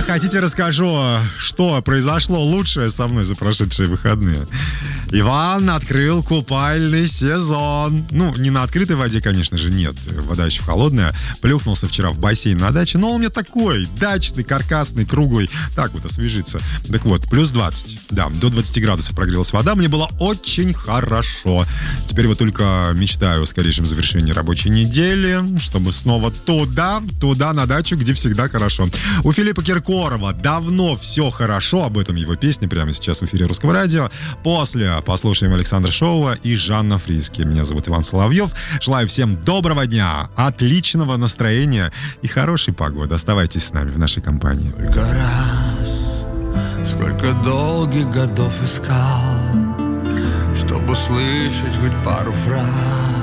Хотите, расскажу, что произошло лучшее со мной за прошедшие выходные? Иван открыл купальный сезон. Ну, не на открытой воде, конечно же, нет. Вода еще холодная. Плюхнулся вчера в бассейн на даче. Но он у меня такой, дачный, каркасный, круглый. Так вот, освежиться. Так вот, плюс 20. Да, до 20 градусов прогрелась вода. Мне было очень хорошо. Теперь вот только мечтаю о скорейшем завершении рабочей недели, чтобы снова туда, на дачу, где всегда хорошо. У Филиппа Киркорова давно все хорошо. Об этом его песня прямо сейчас в эфире Русского радио. После послушаем Александра Шоува и Жанна Фриски. Меня зовут Иван Соловьев. Желаю всем доброго дня, отличного настроения и хорошей погоды. Оставайтесь с нами в нашей компании. Сколько раз, сколько долгих годов искал, чтобы услышать хоть пару фраз